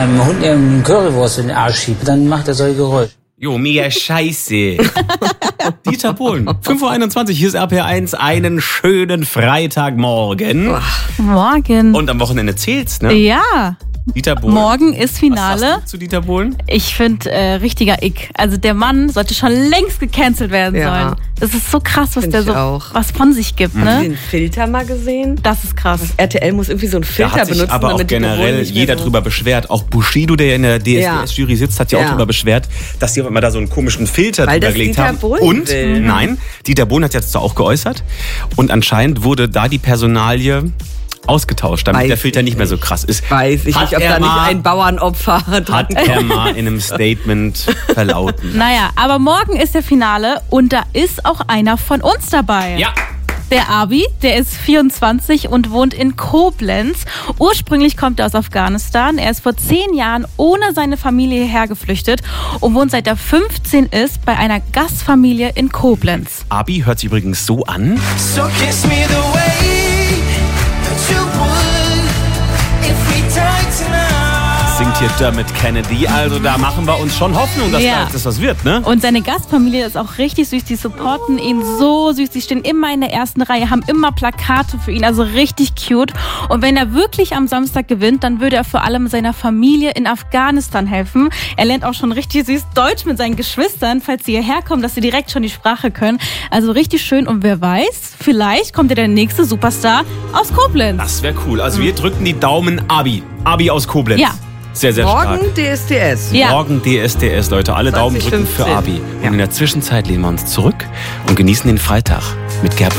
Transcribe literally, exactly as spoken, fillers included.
Wenn ein Hund eine Currywurst in den Arsch schiebt, dann macht er solche Geräusche. Jo, mega scheiße. Dieter Bohlen, fünf Uhr einundzwanzig, hier ist R P R eins, einen schönen Freitagmorgen. Morgen. Und am Wochenende zählt's, ne? Ja. Dieter Bohlen. Morgen ist Finale. Was sagst du zu Dieter Bohlen? Ich finde, äh, richtiger Ick. Also der Mann sollte schon längst gecancelt werden Ja. sollen. Das ist so krass, was Find der ich so auch. was von sich gibt, Hast du ne? den Filter mal gesehen? Das ist krass. R T L muss irgendwie so einen Da Filter hat sich benutzen, aber auch damit die Bewohner generell nicht mehr jeder so- drüber beschwert. Auch Bushido, der ja in der D S D S-Jury sitzt, hat ja auch Ja. drüber beschwert, dass die immer da so einen komischen Filter Weil drüber das gelegt Dieter haben. Bohlen Und, will. nein, Dieter Bohlen hat jetzt auch geäußert. Und anscheinend wurde da die Personalie ausgetauscht, damit Weiß der Filter ich nicht mehr so nicht. krass ist. Weiß ich Hat nicht, ob er da nicht mal- ein Bauernopfer dran Hat er mal in einem Statement verlauten. Naja, aber morgen ist der Finale und da ist auch einer von uns dabei. Ja. Der Abi, der ist vierundzwanzig und wohnt in Koblenz. Ursprünglich kommt er aus Afghanistan. Er ist vor zehn Jahren ohne seine Familie hierher geflüchtet und wohnt seit er fünfzeen ist bei einer Gastfamilie in Koblenz. Abi hört sich übrigens so an. So kiss me the way that you would if we died tonight. Singt hier Dermot Kennedy. Also da machen wir uns schon Hoffnung, dass Ja. da- dass das wird, ne? Und seine Gastfamilie ist auch richtig süß. Die supporten ihn so süß. Die stehen immer in der ersten Reihe, haben immer Plakate für ihn. Also richtig cute. Und wenn er wirklich am Samstag gewinnt, dann würde er vor allem seiner Familie in Afghanistan helfen. Er lernt auch schon richtig süß Deutsch mit seinen Geschwistern, falls sie hierher kommen, dass sie direkt schon die Sprache können. Also richtig schön. Und wer weiß, vielleicht kommt ja der nächste Superstar aus Koblenz. Das wäre cool. Also wir drücken die Daumen Abi. Abi aus Koblenz. Ja. Sehr, sehr stark. Morgen D S D S. Ja. Morgen D S D S, Leute. Alle Daumen drücken für zwanzig Abi. fünfzehn. Und in der Zwischenzeit lehnen wir uns zurück und genießen den Freitag mit Gerb